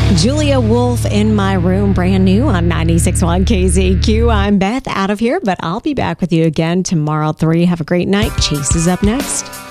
Julia Wolf, In My Room, brand new on 96.1 KZQ. I'm Beth, out of here, but I'll be back with you again tomorrow at 3. Have a great night. Chase is up next.